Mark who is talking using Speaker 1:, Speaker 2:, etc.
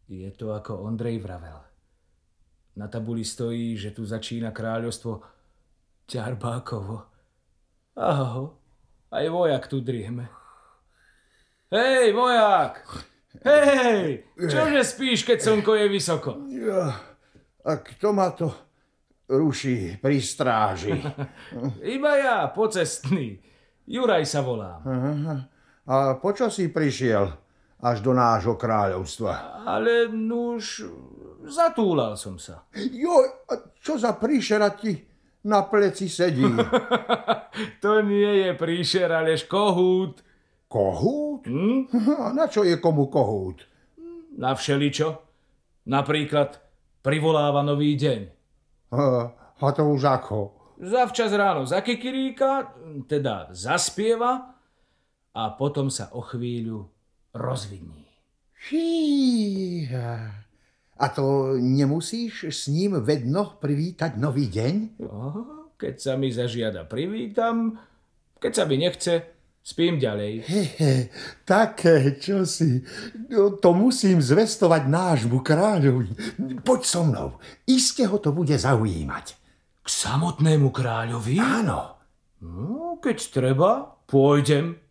Speaker 1: Je to ako Ondrej vravel. Na tabuli stojí, že tu začína kráľovstvo Ťarbákovo. Aho, aj vojak tu drieme. Hej, vojak! Hej, čože spíš, keď slnko je vysoko?
Speaker 2: Ja, a kto ma to ruší pri stráži?
Speaker 1: Iba ja, pocestný. Juraj sa volám.
Speaker 2: Aha. A počo si prišiel až do nášho kráľovstva?
Speaker 1: Ale nuž, zatúlal som sa.
Speaker 2: Joj, a čo za príšera ti na pleci sedí?
Speaker 1: To nie je príšer, alež kohút.
Speaker 2: Kohút? A na čo je komu kohút?
Speaker 1: Na všeličo. Napríklad privoláva nový deň.
Speaker 2: A to už ako?
Speaker 1: Zavčas ráno zakikiríka, teda zaspieva a potom sa o chvíľu rozvidní.
Speaker 2: Fíha. A to nemusíš s ním vedno privítať nový deň?
Speaker 1: Keď sa mi zažiada, privítam. Keď sa mi nechce, spím ďalej.
Speaker 2: Také čosi. No, to musím zvestovať nášmu kráľovi. Poď so mnou. Iste ho to bude zaujímať.
Speaker 1: K samotnému kráľovi?
Speaker 2: Áno.
Speaker 1: No, keď treba, pôjdem.